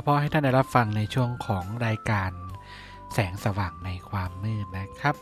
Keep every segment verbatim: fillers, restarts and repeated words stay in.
เพราะๆให้ท่านได้รับฟังในช่วงของรายการแสงสว่างในความมืดนะครับ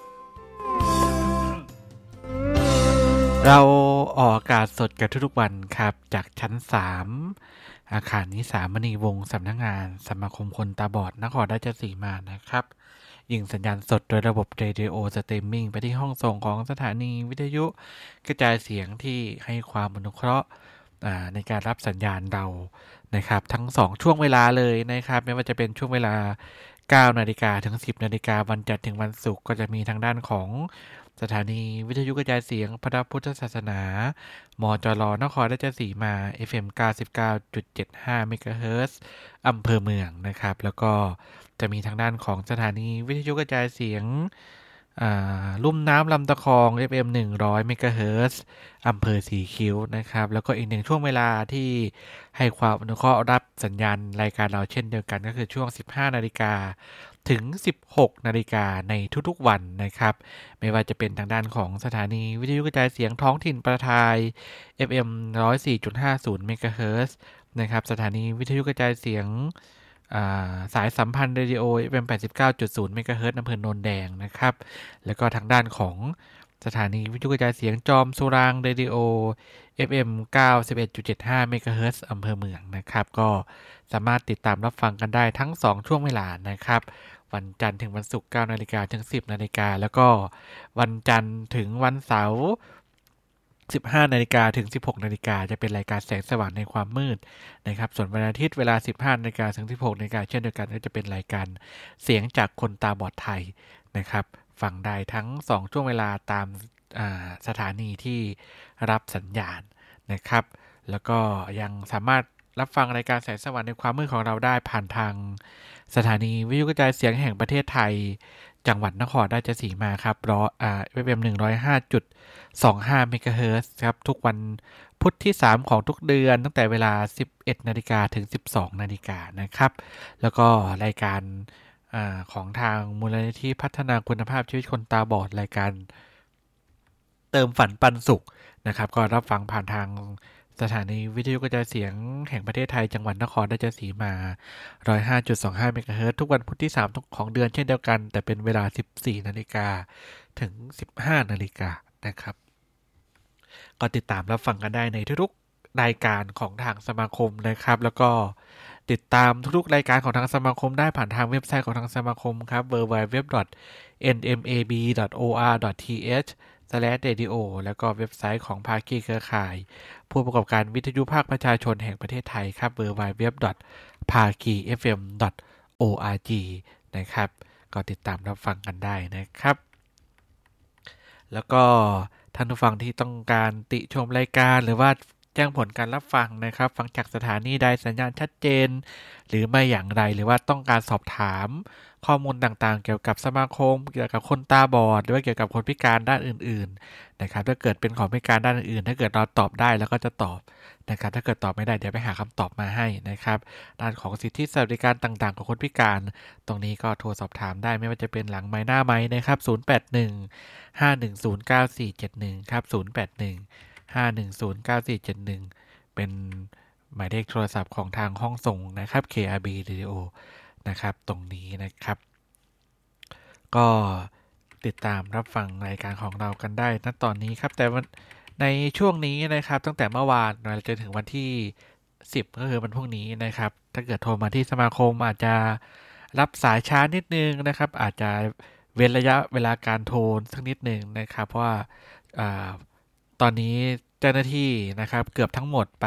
เราออกอากาศสดกันทุกๆวันครับจากชั้นสามอาคารนิสามณีวงศ์สำนักงานสมาคมคนตาบอดนครราชสีมานะครับยิงสัญญาณสดโดยระบบเรดิโอสตรีมมิ่งไปที่ห้องส่งของสถานีวิทยุกระจายเสียงที่ให้ความอนุเคราะห์ในการรับสัญญาณเรานะครับทั้งสองช่วงเวลาเลยนะครับไม่ว่าจะเป็นช่วงเวลา เก้านาฬิกาถึง สิบนาฬิกาวันจันทร์ถึงวันศุกร์ก็จะมีทางด้านของสถานีวิทยุกระจายเสียงพระพุทธศาสนามจรนครราชสีมา เอฟ เอ็ม เก้าสิบเก้าจุดเจ็ดห้า เมกะเฮิรตซ์อำเภอเมืองนะครับแล้วก็จะมีทางด้านของสถานีวิทยุกระจายเสียงลุ่มน้ำลำตะคอง เอฟ เอ็ม หนึ่งร้อย เมกะเฮิรตซ์อำเภอสีคิ้วนะครับแล้วก็อีกหนึ่งช่วงเวลาที่ให้ความอนุเคราะห์รับสัญญาณรายการเราเช่นเดียวกันก็คือช่วง สิบห้านาฬิกาถึง สิบหกนาฬิกาในทุกๆวันนะครับไม่ว่าจะเป็นทางด้านของสถานีวิทยุกระจายเสียงท้องถิ่นประทาย เอฟ เอ็ม หนึ่งร้อยสี่จุดห้าศูนย์ เมกะเฮิรตซ์นะครับสถานีวิทยุกระจายเสียงสายสัมพันธ์เรดิโอ เอฟ เอ็ม แปดสิบเก้าจุดศูนย์ เมกะเฮิรตซ์อำเภอโนนแดงนะครับแล้วก็ทางด้านของสถานีวิทยุกระจายเสียงจอมสุรางเรดิโอ เอฟ เอ็ม เก้าสิบเอ็ดจุดเจ็ดห้า เมกะเฮิรตซ์อำเภอเมืองนะครับก็สามารถติดตามรับฟังกันได้ทั้งสองช่วงเวลานะครับวันจันทร์ถึงวันศุกร์ เก้านาฬิกาถึง สิบนาฬิกาแล้วก็วันจันทร์ถึงวันเสาร์สิบห้านาฬิกาถึง สิบหกนาฬิกาจะเป็นรายการแสงสว่างในความมืดนะครับส่วนวันอาทิตย์เวลา สิบห้านาฬิกาถึง สิบหกนาฬิกาเช่นเดียวกันก็จะเป็นรายการเสียงจากคนตาบอดไทยนะครับฟังได้ทั้งสองช่วงเวลาตามสถานีที่รับสัญญาณนะครับแล้วก็ยังสามารถรับฟังรายการแสงสว่างในความมืดของเราได้ผ่านทางสถานีวิทยุกระจายเสียงแห่งประเทศไทยจังหวัดนครราชสีมาครับรออ่า เอฟ เอ็ม หนึ่งร้อยห้าจุดสองห้า เมกะเฮิรตซ์ครับทุกวันพุธที่สามของทุกเดือนตั้งแต่เวลา สิบเอ็ดนาฬิกาถึง สิบสองนาฬิกานะครับแล้วก็รายการอ่าของทางมูลนิธิพัฒนาคุณภาพชีวิตคนตาบอดรายการเติมฝันปันสุขนะครับก็รับฟังผ่านทางสถานีวิทยุกระจายเสียงแห่งประเทศไทยจังหวัดนครราชสีมา หนึ่งร้อยห้าจุดสองห้า เมกะเฮิรตซ์ทุกวันพุธที่สามของเดือนเช่นเดียวกันแต่เป็นเวลา สิบสี่นาฬิกาถึง สิบห้านาฬิกานะครับก็ติดตามรับฟังกันได้ในทุกๆรายการของทางสมาคมนะครับแล้วก็ติดตามทุกๆรายการของทางสมาคมได้ผ่านทางเว็บไซต์ของทางสมาคมครับ ดับเบิลยู ดับเบิลยู ดับเบิลยู ดอท เอ็น เอ็ม เอ บี ดอท โอ อาร์ ดอท ที เอช สแลช เรดิโอ แล้วก็เว็บไซต์ของภาคีเครือข่ายผู้ประกอบการวิทยุภาคประชาชนแห่งประเทศไทยครับ ดับเบิลยู ดับเบิลยู ดับเบิลยู ดอท ภาคี เอฟ เอ็ม ดอท โอ อาร์ จี นะครับก็ติดตามรับฟังกันได้นะครับแล้วก็ท่านผู้ฟังที่ต้องการติชมรายการหรือว่าแจ้งผลการรับฟังนะครับฟังจากสถานีใดสัญญาณชัดเจนหรือไม่อย่างไรหรือว่าต้องการสอบถามข้อมูลต่างๆเกี่ยวกับสมาคมเกี่ยวกับคนตาบอดหรือว่าเกี่ยวกับคนพิการด้านอื่นๆนะครับถ้าเกิดเป็นของพิการด้านอื่นๆถ้าเกิดเราตอบได้แล้วก็จะตอบนะครับถ้าเกิดตอบไม่ได้เดี๋ยวไปหาคำตอบมาให้นะครับด้านของสิทธิสวัสดิการต่างๆของคนพิการตรงนี้ก็โทรสอบถามได้ไม่ว่าจะเป็นหลังไมค์หน้าไมค์นะครับศูนย์ แปด หนึ่ง ห้า หนึ่ง ศูนย์ เก้า สี่ เจ็ด หนึ่งครับศูนย์ แปด หนึ่ง ห้า หนึ่ง ศูนย์ เก้า สี่ เจ็ด หนึ่งเป็นหมายเลขโทรศัพท์ของทางห้องส่งนะครับ เค อาร์ บี Radio นะครับตรงนี้นะครับก็ติดตามรับฟังรายการของเรากันได้ณตอนนี้ครับแต่ในช่วงนี้นะครับตั้งแต่เมื่อวานเราจะถึงวันที่สิบก็คือวันพรุ่งนี้นะครับถ้าเกิดโทรมาที่สมาคมอาจจะรับสายช้านิดนึงนะครับอาจจะเว้นระยะเวลาการโทรสักนิดนึงนะครับเพราะว่าตอนนี้เจ้าหน้าที่นะครับเกือบทั้งหมดไป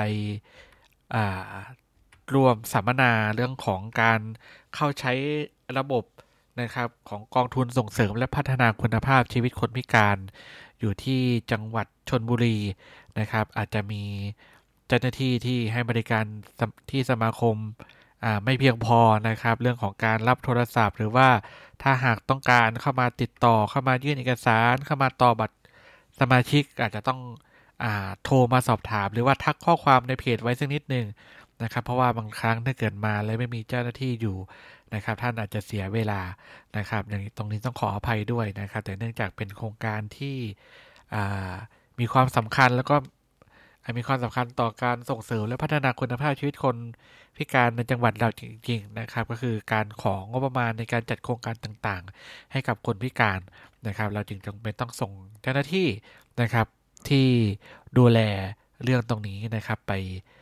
ร่วมสัมมนาเรื่องของการเข้าใช้ระบบนะครับของกองทุนส่งเสริมและพัฒนาคุณภาพชีวิตคนพิการอยู่ที่จังหวัดชลบุรีนะครับอาจจะมีเจ้าหน้าที่ที่ให้บริการที่สมาคมไม่เพียงพอนะครับเรื่องของการรับโทรศัพท์หรือว่าถ้าหากต้องการเข้ามาติดต่อเข้ามายื่นเอกสารเข้ามาต่อบัตรสมาชิกอาจจะต้องอ่าโทรมาสอบถามหรือว่าทักข้อความในเพจไว้สักนิดนึงนะครับเพราะว่าบางครั้งถ้าเกิดมาแล้วไม่มีเจ้าหน้าที่อยู่นะครับท่านอาจจะเสียเวลานะครับอย่างตรงนี้ต้องขออภัยด้วยนะครับแต่เนื่องจากเป็นโครงการที่มีความสำคัญแล้วก็มีความสำคัญต่อการส่งเสริมและพัฒนาคุณภาพชีวิตคนพิการในจังหวัดเราจริงๆนะครับก็คือการของงบประมาณในการจัดโครงการต่างๆให้กับคนพิการนะครับเราจึงจำเป็นต้องส่งเจ้าหน้าที่นะครับที่ดูแลเรื่องตรงนี้นะครับไป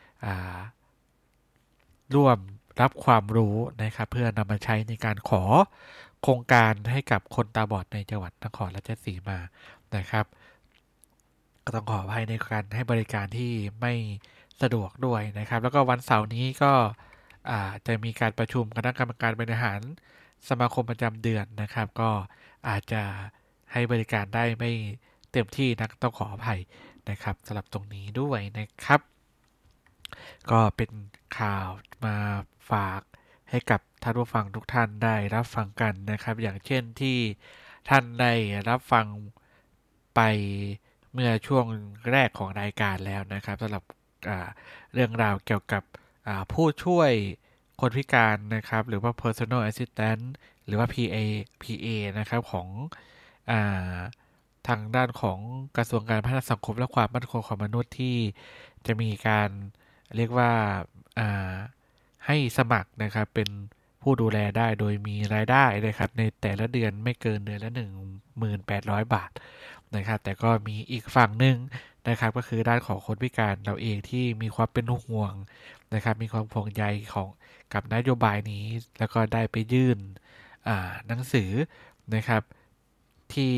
ร่วมรับความรู้นะครับเพื่อนำมาใช้ในการขอโครงการให้กับคนตาบอดในจังหวัดนครราชสีมานะครับก็ต้องขออภัยในการให้บริการที่ไม่สะดวกด้วยนะครับแล้วก็วันเสาร์นี้ก็จะมีการประชุมคณะกรรมการบริหารสมาคมประจำเดือนนะครับก็อาจจะให้บริการได้ไม่เต็มที่นักต้องขออภัยนะครับสำหรับตรงนี้ด้วยนะครับก็เป็นข่าวมาฝากให้กับท่านผู้ฟังทุกท่านได้รับฟังกันนะครับอย่างเช่นที่ท่านได้รับฟังไปเมื่อช่วงแรกของรายการแล้วนะครับสำหรับเรื่องราวเกี่ยวกับผู้ช่วยคนพิการนะครับหรือว่า personal assistant หรือว่า พี เอ พี เอ นะครับของอ่าทางด้านของกระทรวงการพัฒนาสังคมและความมั่นคงของมนุษย์ที่จะมีการเรียกว่าให้สมัครนะครับเป็นผู้ดูแลได้โดยมีรายได้นะครับในแต่ละเดือนไม่เกินเดือนละ หนึ่งพันแปดร้อย บาทนะครับแต่ก็มีอีกฝั่งหนึ่งนะครับก็คือด้านของคนพิการเราเองที่มีความเป็นห่วงนะครับมีความห่วงใยของกับนโยบายนี้แล้วก็ได้ไปยื่นหนังสือนะครับที่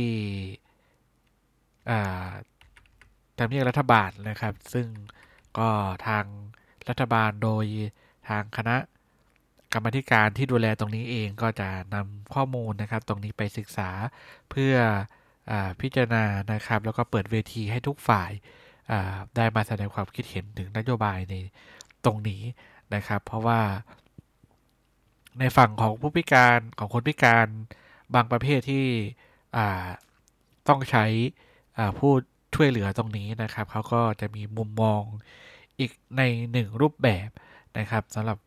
ทำเนียบรัฐบาลนะครับซึ่งก็ทางรัฐบาลโดยทางคณะกรรมาธิการที่ดูแลตรงนี้เองก็จะนำข้อมูลนะครับตรงนี้ไปศึกษาเพื่ออพิจารณานะครับแล้วก็เปิดเวทีให้ทุกฝ่ายได้มาแสดงความคิดเห็นถึงนโยบายในตรงนี้นะครับเพราะว่าในฝั่งของผู้พิการของคนพิการบางประเภทที่ต้องใช้ผู้ช่วยเหลือตรงนี้นะครับเขาก็จะมีมุมมองอีกในหนึ่งรูปแบบนะครับสำหรับ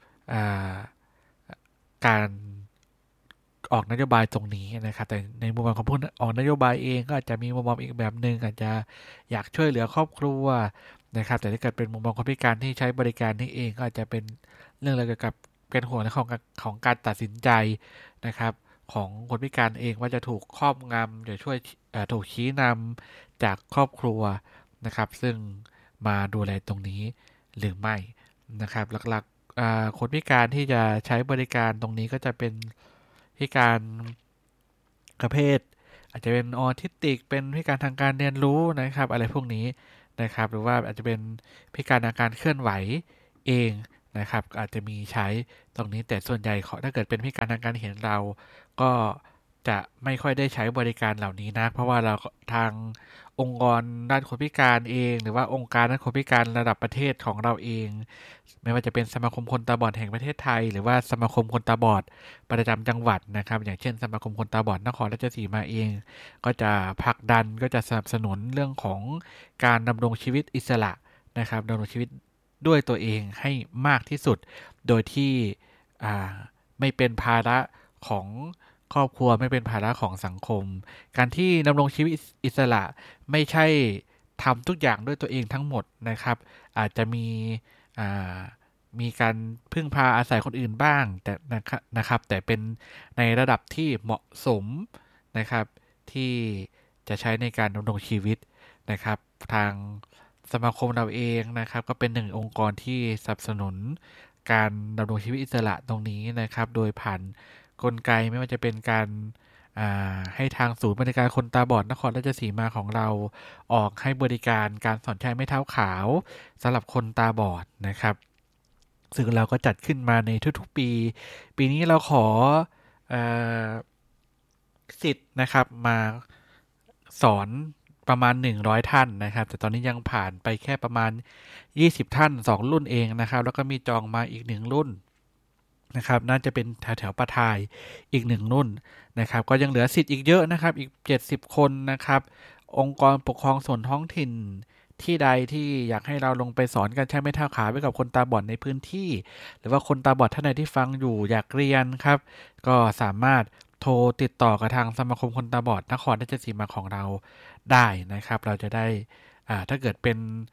การออกนโยบายตรงนี้นะครับแต่ในมุมมองของผู้ออกนโยบายเองก็อาจจะมีมุมมองอีกแบบหนึ่งอาจจะอยากช่วยเหลือครอบครัวนะครับแต่ถ้าเกิดเป็นมุมมองคนพิการที่ใช้บริการนี้เองก็อาจจะเป็นเรื่องเกี่ยวกับเป็นห่วงในของของการตัดสินใจนะครับของคนพิการเองว่าจะถูกครอบงำจะช่วยถูกชี้นำจากครอบครัวนะครับซึ่งมาดูแลตรงนี้หรือไม่นะครับหลักๆคนพิการที่จะใช้บริการตรงนี้ก็จะเป็นพิการประเภทอาจจะเป็นออทิสติกเป็นพิการทางการเรียนรู้นะครับอะไรพวกนี้นะครับหรือว่าอาจจะเป็นพิการทางการเคลื่อนไหวเองนะครับอาจจะมีใช้ตรงนี้แต่ส่วนใหญ่ถ้าเกิดเป็นพิการทางการเห็นเราก็จะไม่ค่อยได้ใช้บริการเหล่านี้นะเพราะว่าเราทางองค์กรด้านคนพิการเองหรือว่าองค์การด้านคนพิการระดับประเทศของเราเองไม่ว่าจะเป็นสมาคมคนตาบอดแห่งประเทศไทยหรือว่าสมาคมคนตาบอดประจำจังหวัดนะครับอย่างเช่นสมาคมคนตาบอดนครราชสีมาเองก็จะผลักดันก็จะสนับสนุนเรื่องของการดำรงชีวิตอิสระนะครับดำรงชีวิตด้วยตัวเองให้มากที่สุดโดยที่ไม่เป็นภาระของครอบครัวไม่เป็นภาระของสังคมการที่ดำรงชีวิตอิสระไม่ใช่ทำทุกอย่างด้วยตัวเองทั้งหมดนะครับอาจจะมีมีการพึ่งพาอาศัยคนอื่นบ้างแต่นะครับแต่เป็นในระดับที่เหมาะสมนะครับที่จะใช้ในการดำรงชีวิตนะครับทางสมาคมเราเองนะครับก็เป็นหนึ่งองค์กรที่สนับสนุนการดำรงชีวิตอิสระตรงนี้นะครับโดยผ่านกลไกไม่ว่าจะเป็นการให้ทางศูนย์บริการคนตาบอดนครราชสีมาของเราออกให้บริการการสอนใช้ไม้เท้าขาวสำหรับคนตาบอดนะครับซึ่งเราก็จัดขึ้นมาในทุกๆปีปีนี้เราขอสิทธิ์นะครับมาสอนประมาณหนึ่งร้อยท่านนะครับแต่ตอนนี้ยังผ่านไปแค่ประมาณยี่สิบท่านสองรุ่นเองนะครับแล้วก็มีจองมาอีกหนึ่งรุ่นนะครับน่าจะเป็นแถวๆปะทายอีกหนึ่งรุ่นนะครับก็ยังเหลือสิทธิ์อีกเยอะนะครับอีกเจ็ดสิบคนนะครับองค์กรปกครองส่วนท้องถิ่นที่ใดที่อยากให้เราลงไปสอนการใช้ไม้เท้าขาไว้กับคนตาบอดในพื้นที่หรือว่าคนตาบอดท่านใดที่ฟังอยู่อยากเรียนครับก็สามารถโทรติดต่อกับทางสมาคมคนตาบอดนครราชสีมาของเราได้นะครับเราจะได้ถ้าเกิดเป็น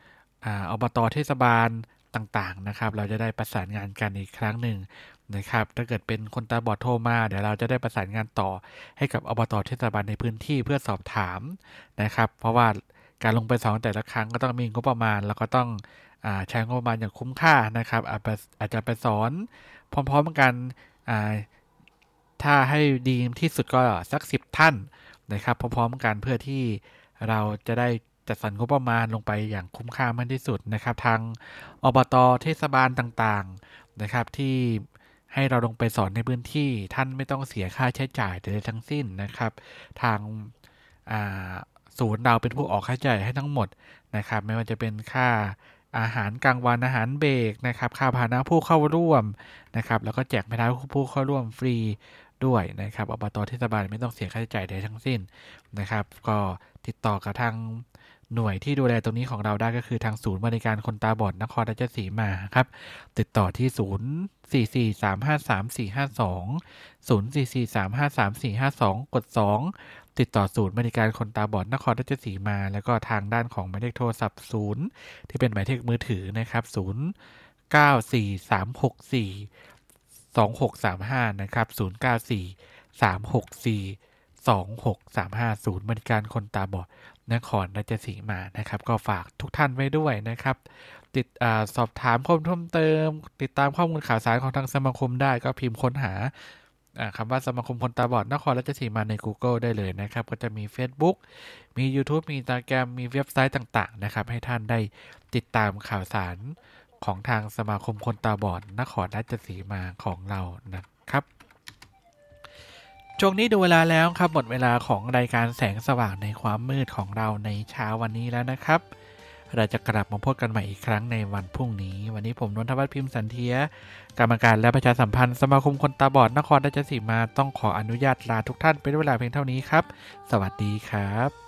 อ่าอบต.เทศบาลต่างๆนะครับเราจะได้ประสานงานกันอีกครั้งหนึ่งนะครับถ้าเกิดเป็นคนตาบอดโทรมาเดี๋ยวเราจะได้ประสานงานต่อให้กับอบต.เทศบาลในพื้นที่เพื่อสอบถามนะครับเพราะว่าการลงไปสอนแต่ละครั้งก็ต้องมีงบประมาณแล้วก็ต้องอ่าใช้งบประมาณอย่างคุ้มค่านะครับอาจจะอาจจะไปสอนพร้อมๆกันอ่าถ้าให้ดีที่สุดก็สักสิบท่านนะครับพร้อมๆกันเพื่อที่เราจะได้จัดสรรงบประมาณลงไปอย่างคุ้มค่ามากที่สุดนะครับทางอบต.เทศบาลต่างๆนะครับที่ให้เราลงไปสอนในพื้นที่ท่านไม่ต้องเสียค่าใช้จ่ายใดๆทั้งสิ้นนะครับทางศูนย์เราเป็นผู้ออกค่าใช้จ่ายให้ทั้งหมดนะครับไม่ว่าจะเป็นค่าอาหารกลางวันอาหารเบรกนะครับค่าพาหนะผู้เข้าร่วมนะครับแล้วก็แจกไม้เท้าผู้เข้าร่วมฟรีด้วยนะครับอบต.เทศบาลไม่ต้องเสียค่าใช้จ่ายใดทั้งสิ้นนะครับก็ติดต่อกับทางหน่วยที่ดูแลตรงนี้ของเราได้ก็คือทางศูนย์บริการคนตาบอดนครราชสีมาครับติดต่อที่ศูนย์ สี่ สี่ สาม ห้า สาม สี่ ห้า สอง ศูนย์ สี่ สี่ สาม ห้า สาม สี่ ห้า สองกดสองติดต่อศูนย์บริการคนตาบอดนครราชสีมาแล้วก็ทางด้านของหมายเลขโทรศัพท์ศูนย์ที่เป็นหมายเลขมือถือนะครับศูนย์ เก้า สี่ สาม หก สี่ สอง หก สาม ห้านะครับศูนย์ เก้า สี่ สาม หก สี่ สอง หก สาม ห้าศูนย์บริการคนตาบอดนครราชสีมานะครับก็ฝากทุกท่านไว้ด้วยนะครับติดอ่าสอบถามข้อมูลเพิ่มเติมติดตามข้อมูลข่าวสารของทางสมาคมได้ก็พิมพ์ค้นหาคำว่าสมาคมคนตาบอดนครราชสีมาใน Google ได้เลยนะครับก็จะมี Facebook มี YouTube มี Instagram มีเว็บไซต์ต่างๆนะครับให้ท่านได้ติดตามข่าวสารของทางสมาคมคนตาบอดนครราชสีมาของเรานะครับช่วงนี้ดูเวลาแล้วครับหมดเวลาของรายการแสงสว่างในความมืดของเราในเช้าวันนี้แล้วนะครับเราจะกลับมาพบกันใหม่อีกครั้งในวันพรุ่งนี้วันนี้ผมนนทวัฒน์พิมพ์สันเทียกรรมการและประชาสัมพันธ์สมาคมคนตาบอดนครราชสีมาต้องขออนุญาตลาทุกท่านไปด้วยเวลาเพียงเท่านี้ครับสวัสดีครับ